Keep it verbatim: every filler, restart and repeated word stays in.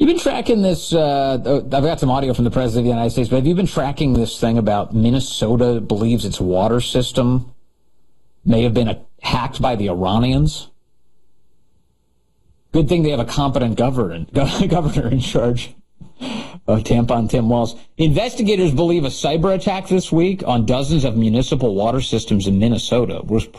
been tracking this? Uh, I've got some audio from the President of the United States, but have you been tracking this thing about Minnesota believes its water system may have been a, hacked by the Iranians? Good thing they have a competent governor, governor in charge. Uh, Tampon Tim Walz. Investigators believe a cyber attack this week on dozens of municipal water systems in Minnesota was